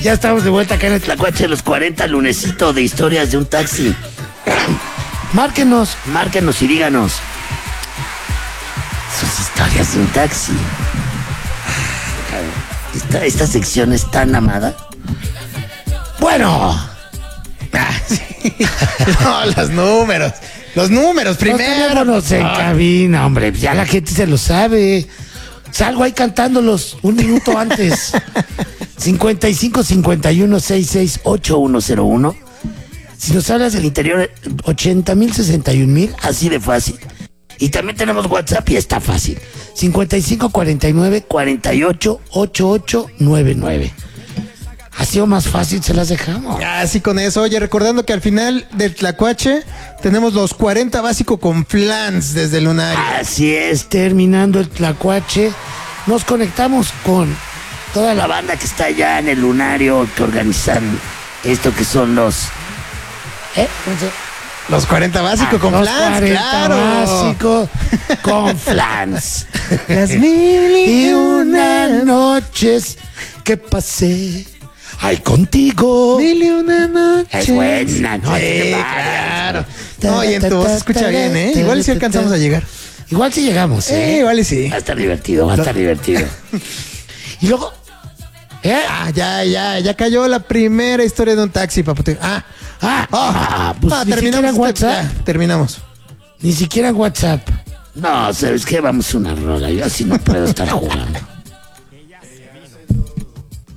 Ya estamos de vuelta acá en el Tlacuache de los 40, lunesito de historias de un taxi. Márquenos y díganos sus historias de un taxi. Esta sección es tan amada. Bueno. Sí. No, los números primero. Vámonos en cabina, hombre. Ya la gente se lo sabe. Salgo ahí cantándolos un minuto antes. 55 51 66 8101. Si nos hablas del interior, 80,000 61,000, así de fácil. Y también tenemos WhatsApp y está fácil. 55 49 48 88 99. Así o más fácil se las dejamos. Así con eso. Oye, recordando que al final del Tlacuache tenemos los 40 básico con flans desde el Lunario. Así es, terminando el Tlacuache, nos conectamos con toda la banda que está allá en el Lunario, que organizan esto que son los... Los 40 básico con los flans, 40 claro. básico con flans. Las 1001 noches que pasé ay contigo. 1001 noches. Es buena noche. Sí, claro. No, y en tu voz se escucha bien, ¿eh? Igual si alcanzamos a llegar. Igual si llegamos, ¿eh? Igual y sí. Va a estar divertido, Y luego... Ya cayó la primera historia de un taxi, papote. Pues ni siquiera en WhatsApp. Terminamos. Ni siquiera en WhatsApp. No, ¿sabes qué? Vamos a una rola. Yo así no puedo estar jugando.